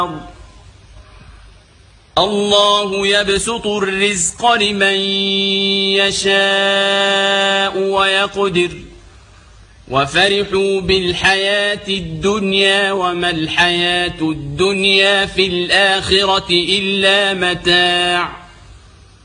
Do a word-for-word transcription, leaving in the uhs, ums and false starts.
الله يبسط الرزق لمن يشاء ويقدر وفرحوا بالحياة الدنيا وما الحياة الدنيا في الآخرة إلا متاع.